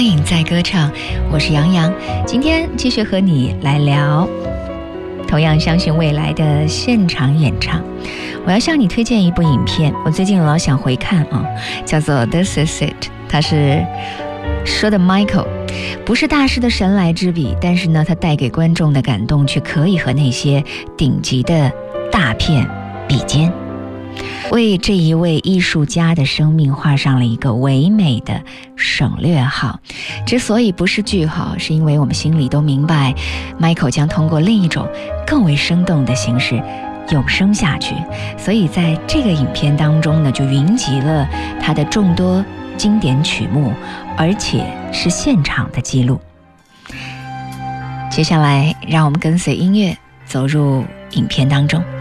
光影在歌唱，我是杨洋，今天继续和你来聊同样相信未来的现场演唱。我要向你推荐一部影片，我最近老想回看叫做 This Is It。 它是说的 Michael， 不是大师的神来之笔，但是呢，他带给观众的感动却可以和那些顶级的大片比肩，为这一位艺术家的生命画上了一个唯美的省略号。之所以不是句号，是因为我们心里都明白 Michael 将通过另一种更为生动的形式永生下去。所以在这个影片当中呢，就云集了他的众多经典曲目，而且是现场的记录。接下来让我们跟随音乐走入影片当中。